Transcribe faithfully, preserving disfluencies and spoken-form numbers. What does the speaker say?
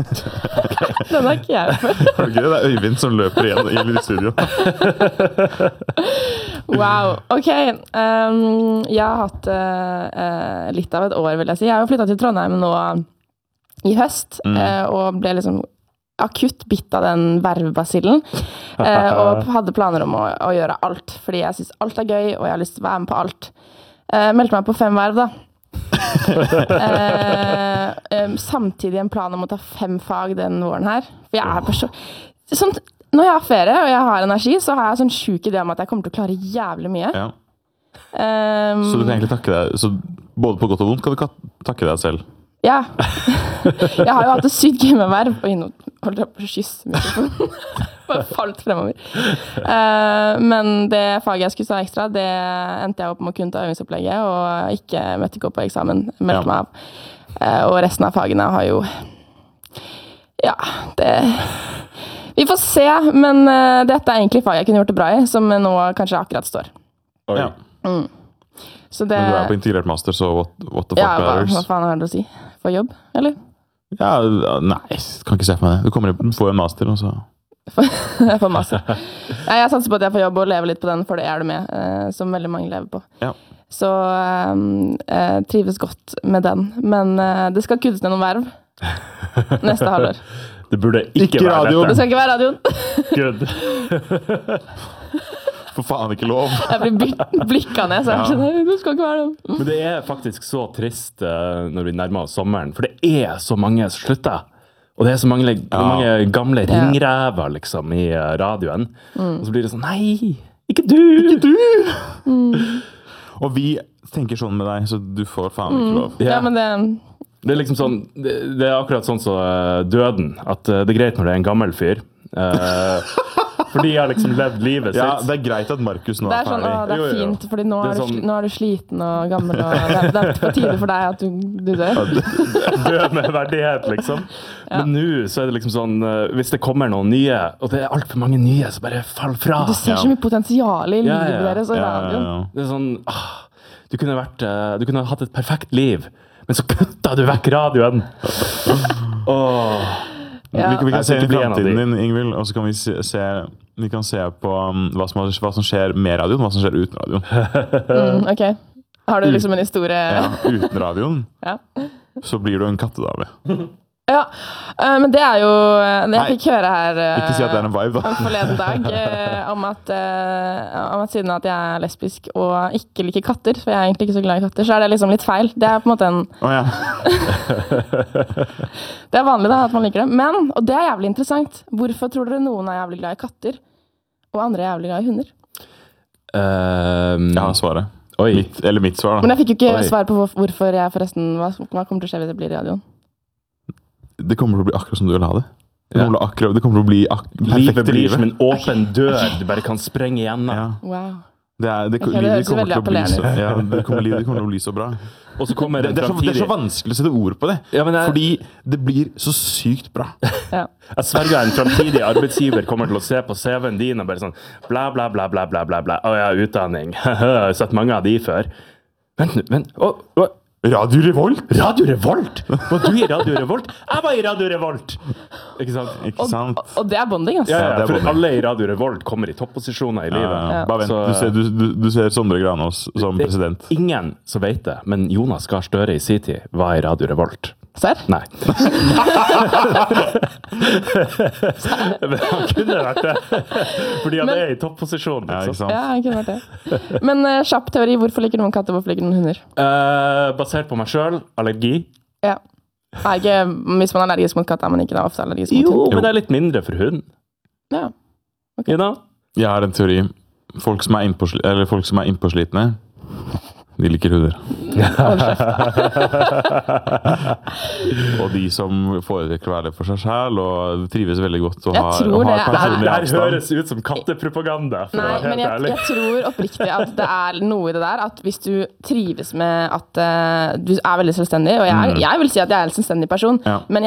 Den har ikke jeg før. Okay, det er Øyvind som løper igjen i studio. Wow, ok. Um, jeg har hatt uh, litt av et år, vil jeg si. Jeg har jo flyttet til Trondheim nå i høst, mm. uh, og ble liksom akutt bitt av den vervebasillen, uh, og hadde planer om å, å gjøre alt, fordi jeg synes alt er gøy, og jeg har lyst til å være med på alt. Uh, meldte meg på fem verv, da. uh, um, samtidig en plan om å ta fem fag den våren her. For jeg er person... Sånn, når jeg har ferie, og jeg har energi, så har jeg sånn sjuk idé om at jeg kommer til å klare jævlig mye. Ja. Um, så du kan egentlig takke deg, så både på godt og vondt kan du takke deg selv? Ja. Jeg har jo hatt det sykt gøy med verv, og nå holdt jeg på å kysse mikrofonen. Bare falt fremover. Uh, men det faget jeg skulle ta ekstra, det endte jeg opp med å kunne ta øvingsopplegget, og ikke møtte ikke opp på eksamen, meldte meg av. Uh, og resten av fagene har jo... Ja, det... Vi får se, men uh, dette er egentlig fag jeg kunne gjort det bra i, som nå kanskje akkurat står. Ja. Mm. Så det... Men du er på integrert master, så what, what the fuck ja, hva, matters? Hva faen har du å si? For jobb, eller? Ja, nei, kan ikke se for meg det. Du kommer inn, får en master, og så... Jeg får master. Ja, jeg satser på at jeg får jobb og leve litt på den, for det er det med, uh, som veldig mange lever på. Ja. Så um, jeg trives godt med den. Men uh, det skal kuttes ned noen verv neste halvår. Det burde ikke, ikke være radioen. Det skal ikke være radioen. Good. For faen ikke lov. Jeg blir blikket ned, så jeg skjønner, det skal ikke være det. Men det er faktisk så trist uh, når vi nærmer oss sommeren, for det er så mange som slutter. Og det er så mange, ja. mange gamle ringrever liksom, i uh, radioen. Mm. Og så blir det sånn, nei, ikke du! Ikke du! Mm. Og vi tenker sånn med deg, så du får faen ikke lov. Mm. Ja, men det... Det er liksom sånn, det, det er akkurat sånn som uh, døden, at uh, det er greit når det er en gammel fyr. Uh, for de har liksom levd livet sitt. Ja, det er greit at Markus nå det er, er sånn, ferdig. Å, det er jo, jo. fint, fordi nå er, sånn... du, nå er du sliten og gammel, og det er, det er på tide for deg at du, du dør. Død med verdighet, liksom. Ja. Men nå så er det liksom sånn, uh, hvis det kommer noen nye, og det er alt for mange nye, så bare fall fra. Du ser så mye potensial i livet ja, ja. deres og ja, radioen. ja, ja. Det er sånn, ah, du kunne vært, uh, du kunne hatt et perfekt liv, men så kutta du vekk radioen. Åh. Ja. Vi, vi kan se inn i bli en av de. fremtiden din, Ingvild, og så kan vi se, se, vi kan se på um, hva, som, hva som skjer med radioen, hva som skjer uten radioen. Mm, ok. Har du liksom en historie? Ja, uten radioen, Ja. så blir du en kattedame. Ja, uh, men det er jo det jeg fikk høre her uh, Ikke si at det er en vibe, da. forleden dag, uh, om, at, uh, om at siden at jeg er lesbisk og ikke liker katter, for jeg er egentlig ikke så glad i katter, så er det liksom litt feil. Det er på en måte en... Å ja. Det er vanlig da, at man liker det. Men, og det er jævlig interessant, hvorfor tror dere noen er jævlig glad i katter, og andre er jævlig glad i hunder? Um, Jeg har svaret. Oi. Mitt, eller mitt svar, da. Men jeg fikk jo ikke Oi. svar på hvor- hvorfor jeg forresten, hva, hva kommer til å skje hvis det blir i radioen? Det kommer til å bli akkurat som du vil ha det. Det Ja. kommer til å, akkurat, det kommer til å bli ak perfekt Livet blir livet. som en åpen dør, du bare kan sprenge igjennom. Ja. Wow. Det, er, det, Ok, det livet høres jo kommer veldig til å bli så, appellerende. ja, det, kommer, livet kommer til å bli så bra. Og så kommer Det, en det, er så, det er fremtidig... så vanskelig å sette ord på det, Ja, men jeg- fordi det blir så sykt bra. Ja. Jeg sverger en fremtidig arbeidsgiver kommer til å se på C V-en din og bare sånn bla, bla, bla, bla, bla, bla, bla. Å ja, utdanning. Jeg har sett mange av de før. Vent nå, vent. Å, å. Radio Revolt! Radio Revolt! Var du i Radio Revolt? Jeg var i Radio Revolt! Ikke sant? Ikke Og, sant? og, og det er bonding, altså. Ja, Ja, ja, det er for bonding. alle i Radio Revolt kommer i topposisjoner i Ja, livet. ja. Ja. Bare vent, Så- du ser, du, du, du ser Sondre Granås som Det er president. ingen som vet det, men Jonas Gahr Støre i sin tid var i Radio Revolt. Serr? Nei. Men han kunne vært det. Fordi han Men- er i topposisjon. Ja, ikke Liksom. sant? Ja, det kunne vært det. Men uh, kjapp teori, hvorfor liker noen katter, hvorfor liker noen hunder? Eh, basert på meg selv, allergi. Ja. Nei, ikke, hvis man er allergisk mot katt, er man ikke da ofte allergisk mot Jo, hund. men det er litt mindre for hund. Ja. You know? Jeg har en teori. Folk som er innpåsli- eller folk som er innpåslitne, de liker hunder. Hold kjeft. Og de som foretrekker å være det for seg selv, og trives veldig godt og Jeg har, tror og har det er- Det her, personlig det her avstand. høres ut som kattepropaganda, for å Nei, være men helt jeg, ærlig. jeg tror oppriktig at det er noe i det der, at hvis du trives med at uh, du er veldig selvstendig, og jeg, jeg vil si at jeg er en selvstendig person, Ja. men